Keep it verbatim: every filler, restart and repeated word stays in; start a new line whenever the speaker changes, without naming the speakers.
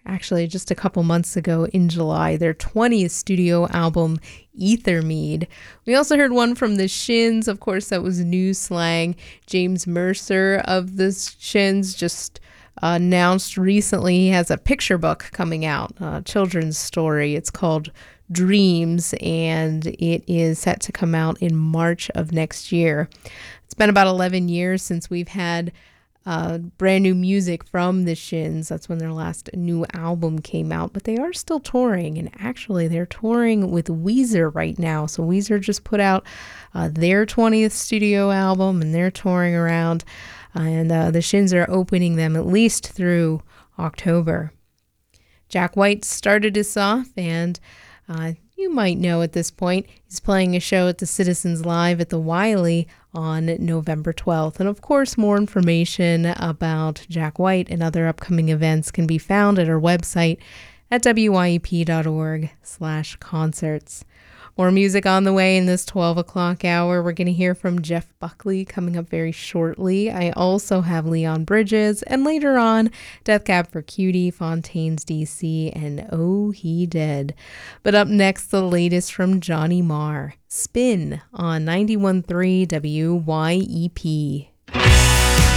actually just a couple months ago in July, their twentieth studio album, Ethermead. We also heard one from the Shins. Of course, that was New Slang. James Mercer of the Shins just uh, announced recently he has a picture book coming out, a children's story. It's called Dreams, and it is set to come out in March of next year. It's been about eleven years since we've had uh, brand new music from the Shins. That's when their last new album came out, but they are still touring, and actually they're touring with Weezer right now. So Weezer just put out uh, their twentieth studio album, and they're touring around, and uh, the Shins are opening them at least through October. Jack White started us off, and Uh, you might know at this point, he's playing a show at the Citizens Live at the Wiley on November twelfth. And of course, more information about Jack White and other upcoming events can be found at our website at W Y E P dot org slash concerts. More music on the way in this twelve o'clock hour. We're going to hear from Jeff Buckley coming up very shortly. I also have Leon Bridges, and later on, Death Cab for Cutie, Fontaines D C, and Oh He Did. But up next, the latest from Johnny Marr, Spin on ninety-one point three W Y E P.